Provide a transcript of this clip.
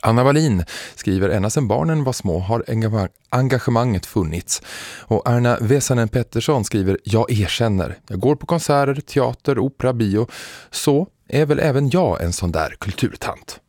Anna Wallin skriver ända sedan barnen var små har engagemanget funnits. Och Erna Vesanen Pettersson skriver jag erkänner. Jag går på konserter, teater, opera, bio. Så är väl även jag en sån där kulturtant.